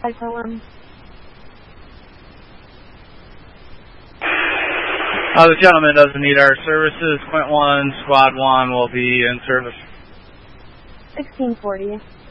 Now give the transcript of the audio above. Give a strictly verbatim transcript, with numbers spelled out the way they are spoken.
I tell him. Uh, the gentleman doesn't need our services. Quint one, Squad one will be in service. sixteen forty.